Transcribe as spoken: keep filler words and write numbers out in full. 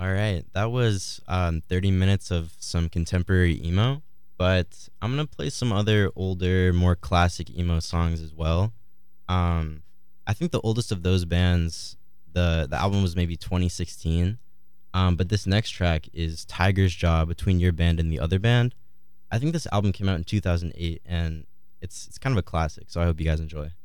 All right, that was um, thirty minutes of some contemporary emo, but I'm gonna play some other older, more classic emo songs as well. Um, I think the oldest of those bands, the the album was maybe twenty sixteen. Um, but this next track is Tiger's Jaw between your band and the other band. I think this album came out in two thousand eight, and it's it's kind of a classic. So I hope you guys enjoy.